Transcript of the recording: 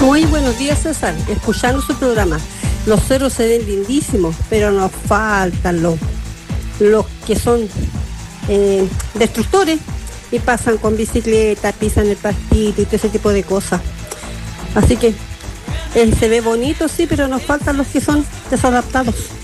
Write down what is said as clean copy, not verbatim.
Muy buenos días, César. Escuchando su programa. Los cerros se ven lindísimos, pero nos faltan los que son destructores y pasan con bicicleta, pisan el pastito y todo ese tipo de cosas. Así que se ve bonito, sí, pero nos faltan los que son desadaptados.